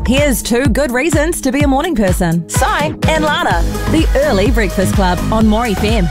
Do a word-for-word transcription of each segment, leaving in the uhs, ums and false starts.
Here's two good reasons to be a morning person. Si and Lana. The Early Breakfast Club on More F M.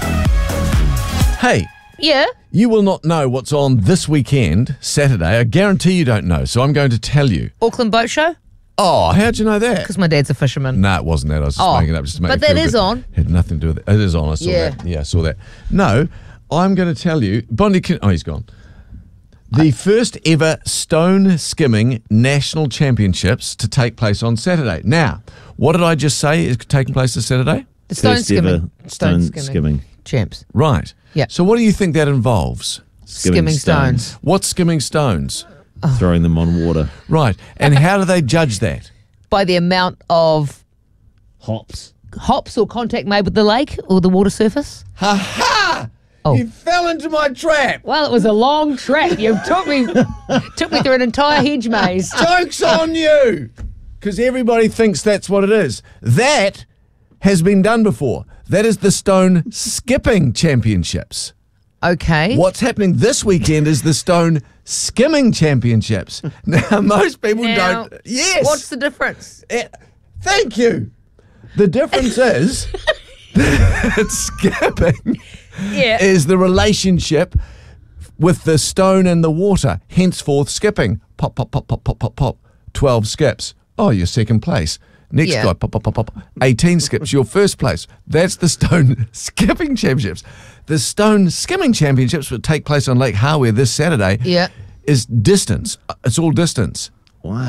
Hey. Yeah? You will not know what's on this weekend, Saturday. I guarantee you don't know, so I'm going to tell you. Auckland Boat Show? Oh, how'd you know that? Because my dad's a fisherman. No, it wasn't that. I was just Oh, making it up just to make but it feel that is good. on. Had nothing to do with it. It is on. I saw Yeah. that. Yeah, I saw that. No, I'm going to tell you. Bondi, can, oh, he's gone. The first ever stone skimming national championships to take place on Saturday. Now, what did I just say is taking place this Saturday? The stone First skimming. ever stone skimming. Champs. Right. Yeah. So what do you think that involves? Skimming, stones. What's skimming stones? Throwing them on water. Right. And how do they judge that? By the amount of Hops. hops or contact made with the lake or the water surface. Ha ha! Oh. You fell into my trap. Well, it was a long trap. You took me took me through an entire hedge maze. Joke's on you! Because everybody thinks that's what it is. That has been done before. That is the stone skipping championships. Okay. What's happening this weekend is the stone skimming championships. Now, most people Now, don't. Yes. What's the difference? Eh, thank you. The difference is that skipping Yeah. is the relationship with the stone and the water. Henceforth, skipping. Pop, pop, pop, pop, pop, pop, pop. twelve skips. Oh, you're second place. Next Yeah. guy, pop, pop, pop, pop. eighteen skips. You're first place. That's the stone skipping championships. The stone skimming championships would take place on Lake Hawea this Saturday. Yeah. Is distance. It's all distance. Wow.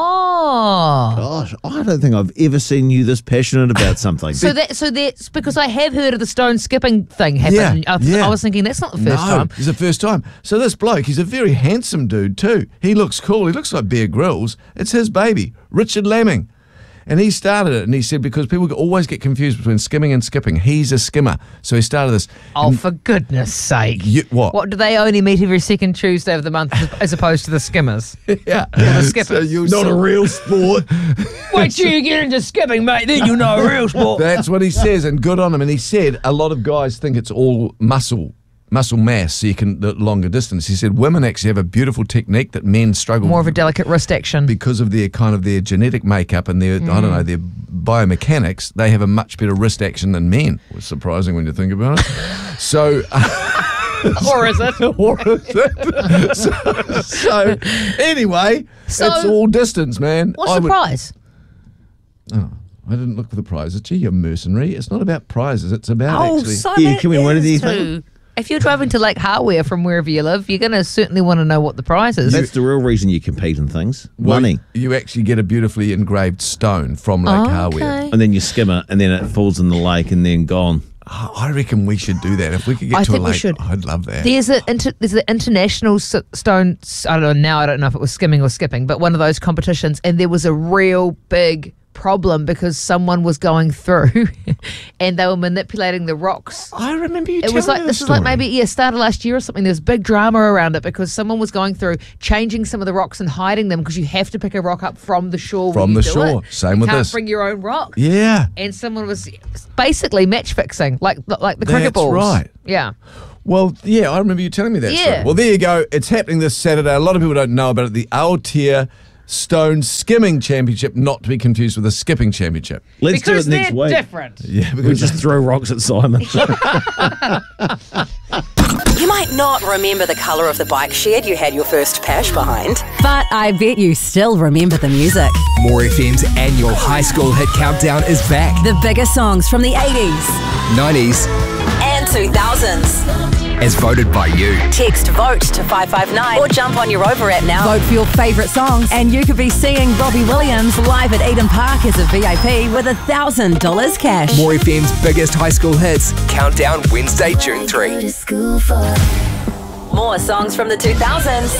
Oh. Gosh, I don't think I've ever seen you this passionate about something. So that so that's because I have heard of the stone skipping thing happen. Yeah, I, yeah. I was thinking that's not the first no, time. it's the first time. So this bloke, he's a very handsome dude too. He looks cool. He looks like Bear Grylls. It's his baby, Richard Lamming. And he started it, and he said because people always get confused between skimming and skipping. He's a skimmer. So he started this. Oh, And for goodness sake. you, what? What, do they only meet every second Tuesday of the month as- as opposed to the skimmers? Yeah. the skippers. So you'll Not see- a real sport. Wait till you get into skipping, mate, then you'll know a real sport. That's what he says, and good on him. And he said a lot of guys think it's all muscle. Muscle mass, so you can the longer distance. He said women actually have a beautiful technique that men struggle More of a delicate wrist action. because of their kind of their genetic makeup and their I don't know their biomechanics. They have a much better wrist action than men. It's surprising when you think about it. So, Or is it? or is it? so, so anyway, So- it's all distance, man. What's I the would- prize? Oh, I didn't look for the prizes. Gee, you're mercenary. It's not about prizes. It's about Oh, actually. so Yeah, that can we win is anything? too. If you're driving to Lake Hawea from wherever you live, you're going to certainly want to know what the prize is. That's the real reason you compete in things. Well, Money. You actually get a beautifully engraved stone from Lake Oh, Hawea. okay. And then you skimmer, and then it falls in the lake, and then gone. Oh, I reckon we should do that. If we could get I to think a we lake, should. I'd love that. There's a inter, there's the international s- stone. s- I don't know now. I don't know if it was skimming or skipping, but one of those competitions, and there was a real big problem because someone was going through, and they were manipulating the rocks. I remember you It telling was like me this the was like story. maybe yeah, started last year or something. There's big drama around it because someone was going through changing some of the rocks and hiding them because you have to pick a rock up from the shore. when From you the do shore. it. Same you with can't this. Bring your own rock. Yeah. And someone was basically match fixing, like like the cricket That's balls. right. Yeah. Well, yeah, I remember you telling me that Yeah. story. Well, there you go. It's happening this Saturday. A lot of people don't know about it. The Aotea Stone Skimming Championship, not to be confused with the Skipping Championship. Let's Because do it next they're week. different. Yeah, We because just throw rocks at Simon. You might not remember the colour of the bike shed you had your first pash behind, But I bet you still remember the music. More F M's annual high school hit countdown is back. The biggest songs from the eighties. nineties, and two thousands. as voted by you. Text VOTE to five five nine or jump on your Rover app now. Vote for your favourite songs, and you could be seeing Robbie Williams live at Eden Park as a V I P with a thousand dollars cash. More F M's biggest high school hits countdown Wednesday, June third. More songs from the two thousands.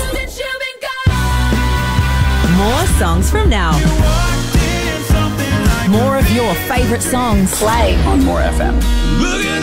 More songs from now. More of your favourite songs. Play on More F M.